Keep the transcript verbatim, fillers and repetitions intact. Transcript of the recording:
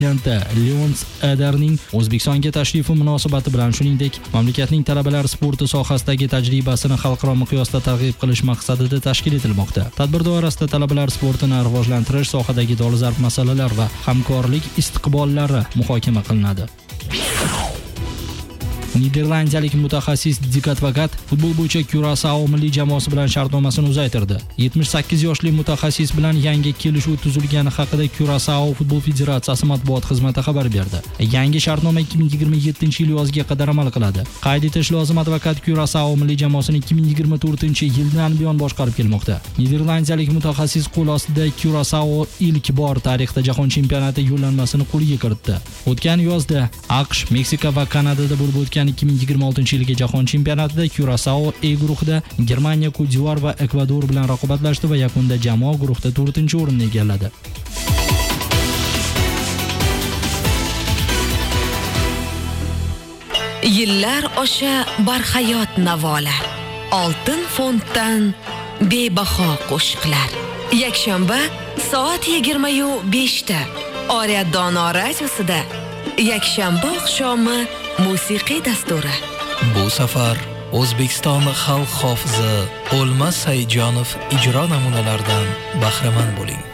Leons Adarning O'zbekistonga tashrifi munosabati bilan, shuningdek, mamlakatning talabalar sporti sohasidagi tajribasini xalqaro miqyosda targ'ib qilish maqsadida tashkil etilmoqda. Tadbir doirasida talabalar sportini rivojlantirish, sohadagi dolzarb masalalar va hamkorlik istiqbollari muhokama qilinadi. Niderlandiyalik mutaxassis Dik Advokat futbol bo'yicha Curaçao milliy jamoasi bilan shartnomasini uzaytirdi. yetmish sakkiz yoshli mutaxassis bilan yangi kelishuv tuzilgani haqida Curaçao futbol federatsiyasi matbuot xizmati xabar berdi. Yangi shartnoma ikki ming yigirma yettinchi yil yoziga qadar amal qiladi. Qayd etish lozim, Advokat Curaçao milliy jamoasini ikki ming yigirma to'rtinchi yildan buyon boshqarib kelmoqda. Niderlandiyalik mutaxassis qo'l ostida Curaçao ilk bor tarixda jahon chempionati yo'llanmasini qo'lga kiritdi. O'tgan yozda AQSh, Meksika va Kanadada bo'lib o'tgan ikki ming yigirma oltinchi yilgi jahon chempionatida Curaçao E guruhida Germaniya, Kodivuar va Ekvador bilan raqobatlashdi va yakunda jamoa guruhda to'rtinchi o'rinni egalladi. Yillar osha barhayot navolar, oltin fonddan bebaho qo'shiqlar. Yakshanba soat yigirma besh ta Oriyat Dono radiosida yakshanba oqshomi musiqiy dasturi. Bu safar O'zbekiston xalq hofizi O'lmas Saidjonov ijro namunalaridan bahramand bo'ling.